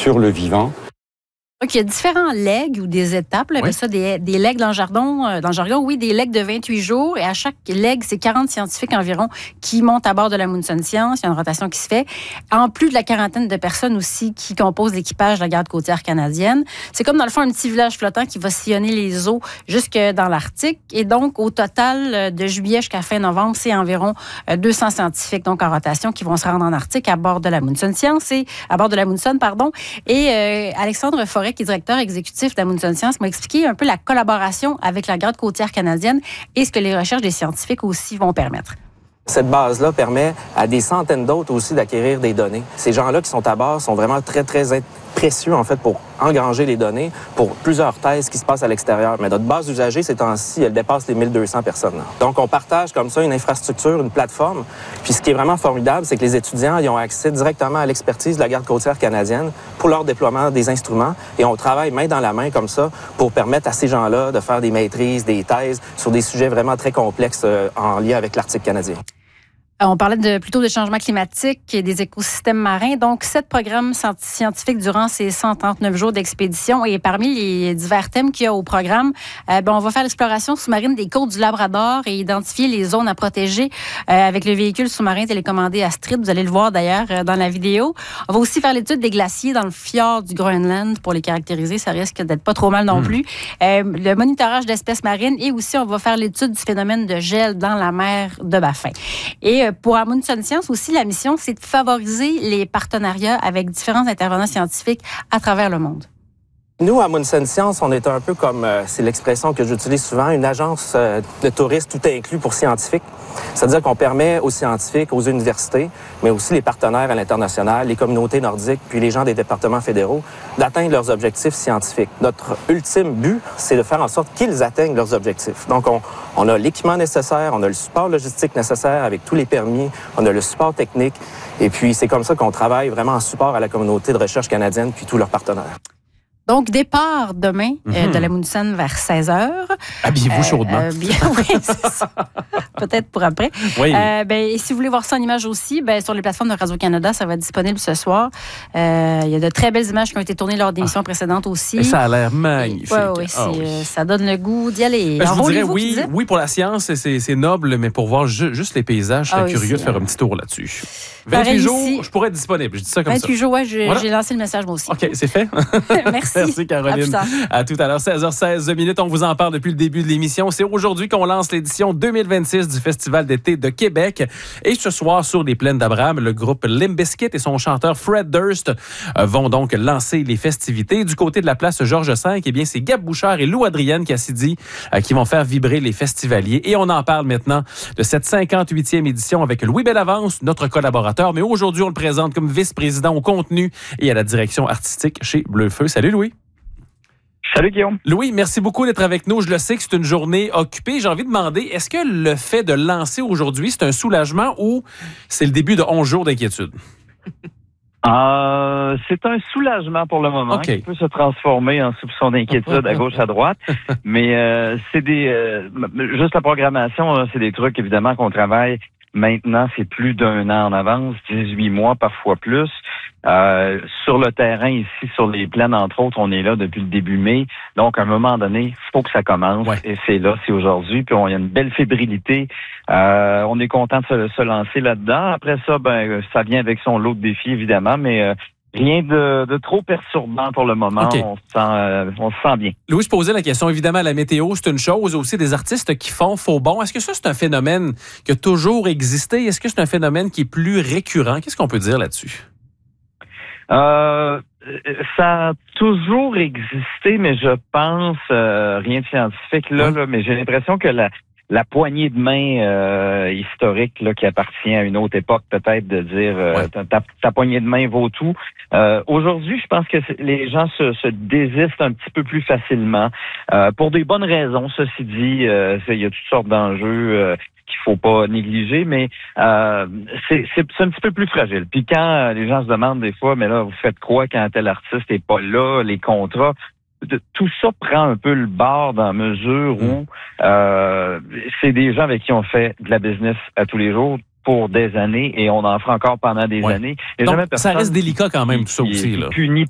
sur le vivant. Donc, il y a différents legs ou des étapes. Là, oui. Ça, des legs dans le jargon, oui, des legs de 28 jours. Et à chaque leg, c'est 40 scientifiques environ qui montent à bord de la Amundsen Science. Il y a une rotation qui se fait. En plus de la quarantaine de personnes aussi qui composent l'équipage de la garde côtière canadienne. C'est comme, dans le fond, un petit village flottant qui va sillonner les eaux jusque dans l'Arctique. Et donc, au total, de juillet jusqu'à fin novembre, c'est environ 200 scientifiques donc en rotation qui vont se rendre en Arctique à bord de la Amundsen Science à bord de la Amundsen, pardon. Et Alexandre Forêt, qui est directeur exécutif d'Amundsen Science, m'a expliqué un peu la collaboration avec la garde côtière canadienne et ce que les recherches des scientifiques aussi vont permettre. Cette base-là permet à des centaines d'autres aussi d'acquérir des données. Ces gens-là qui sont à bord sont vraiment très, très précieux, en fait, pour engranger les données pour plusieurs thèses qui se passent à l'extérieur. Mais notre base d'usagers, ces temps-ci, elle dépasse les 1200 personnes. Donc, on partage comme ça une infrastructure, une plateforme. Puis, ce qui est vraiment formidable, c'est que les étudiants, ils ont accès directement à l'expertise de la garde côtière canadienne pour leur déploiement des instruments. Et on travaille main dans la main comme ça pour permettre à ces gens-là de faire des maîtrises, des thèses sur des sujets vraiment très complexes en lien avec l'Arctique canadien. On parlait plutôt de changement climatique et des écosystèmes marins. Donc, 7 programmes scientifiques durant ces 139 jours d'expédition. Et parmi les divers thèmes qu'il y a au programme, on va faire l'exploration sous-marine des côtes du Labrador et identifier les zones à protéger avec le véhicule sous-marin télécommandé Astrid. Vous allez le voir d'ailleurs dans la vidéo. On va aussi faire l'étude des glaciers dans le fjord du Groenland pour les caractériser. Ça risque d'être pas trop mal non plus. Le monitorage d'espèces marines et aussi on va faire l'étude du phénomène de gel dans la mer de Baffin. Et pour Amundsen Science aussi, la mission, c'est de favoriser les partenariats avec différents intervenants scientifiques à travers le monde. Nous, à Amundsen Science, on est un peu comme, c'est l'expression que j'utilise souvent, une agence de touristes tout inclus pour scientifiques. C'est-à-dire qu'on permet aux scientifiques, aux universités, mais aussi les partenaires à l'international, les communautés nordiques, puis les gens des départements fédéraux, d'atteindre leurs objectifs scientifiques. Notre ultime but, c'est de faire en sorte qu'ils atteignent leurs objectifs. Donc, on a l'équipement nécessaire, on a le support logistique nécessaire avec tous les permis, on a le support technique, et puis c'est comme ça qu'on travaille vraiment en support à la communauté de recherche canadienne puis tous leurs partenaires. Donc, départ demain de l'Amundsen vers 16h. Habillez-vous chaudement. Oui, c'est ça. Peut-être pour après. Oui. Et si vous voulez voir ça en images aussi, sur les plateformes de Radio-Canada, ça va être disponible ce soir. Il y a de très belles images qui ont été tournées lors d'émissions précédentes aussi. Et ça a l'air magnifique. Oui, ça donne le goût d'y aller. Je vous dirais oui pour la science, c'est noble, mais pour voir juste les paysages, je serais curieux de faire un petit tour là-dessus. 28 jours, je pourrais être disponible. Je dis ça comme 28 jours, oui, j'ai lancé le message moi aussi. OK, c'est fait. Merci. Merci, Caroline. À tout à l'heure, 16h16. On vous en parle depuis le début de l'émission. C'est aujourd'hui qu'on lance l'édition 2026 du Festival d'été de Québec. Et ce soir, sur les plaines d'Abraham, le groupe Limp Bizkit et son chanteur Fred Durst vont donc lancer les festivités. Du côté de la place Georges V, eh bien, c'est Gab Bouchard et Lou Adrienne Cassidy qui vont faire vibrer les festivaliers. Et on en parle maintenant de cette 58e édition avec Louis Bellavance, notre collaborateur. Mais aujourd'hui, on le présente comme vice-président au contenu et à la direction artistique chez Bleu-Feu. Salut, Louis. Salut Guillaume. Louis, merci beaucoup d'être avec nous. Je le sais que c'est une journée occupée. J'ai envie de demander, est-ce que le fait de lancer aujourd'hui, c'est un soulagement ou c'est le début de 11 jours d'inquiétude? C'est un soulagement pour le moment qui peut se transformer en soupçon d'inquiétude à gauche, à droite. Mais c'est juste la programmation, c'est des trucs évidemment qu'on travaille. Maintenant, c'est plus d'1 an en avance, 18 mois, parfois plus. Sur le terrain, ici, sur les plaines, entre autres, on est là depuis le début mai. Donc, à un moment donné, il faut que ça commence. Ouais. Et c'est là, c'est aujourd'hui. Puis, il y a une belle fébrilité. On est content de se lancer là-dedans. Après ça, ça vient avec son lot de défis, évidemment, mais rien de trop perturbant pour le moment. Okay. On se sent bien. Louis, je posais la question. Évidemment, la météo, c'est une chose. Aussi, des artistes qui font faux bond. Est-ce que ça, c'est un phénomène qui a toujours existé? Est-ce que c'est un phénomène qui est plus récurrent? Qu'est-ce qu'on peut dire là-dessus? Ça a toujours existé, mais je pense, rien de scientifique là, mais j'ai l'impression que la poignée de main historique là, qui appartient à une autre époque, peut-être de dire ta poignée de main vaut tout. Aujourd'hui, je pense que les gens se désistent un petit peu plus facilement pour des bonnes raisons. Ceci dit, il y a toutes sortes d'enjeux qu'il faut pas négliger, mais c'est un petit peu plus fragile. Puis quand les gens se demandent des fois, mais là, vous faites quoi quand tel artiste est pas là, les contrats, tout ça prend un peu le bord dans la mesure où c'est des gens avec qui on fait de la business à tous les jours pour des années et on en fera encore pendant des années. Donc, ça reste délicat quand même, tout ça aussi. Là. Puni